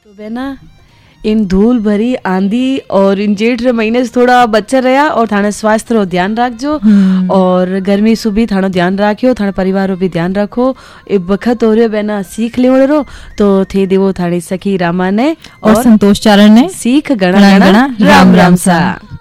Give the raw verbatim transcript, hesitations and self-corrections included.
तो बेना इन धूल भरी आंधी और इन जेठ रे महीने से थोड़ा बच्चा रहा और थाने स्वास्थ्य रो ध्यान रखजो और गर्मी सु भी थानो ध्यान रखियो, थाने परिवार रो भी ध्यान रखो। ए बखत हो रे बेना सीख ले रो तो थे देवो थानी सखी रामा ने और, और संतोष चारण ने सीख गणा गणा राम राम सा।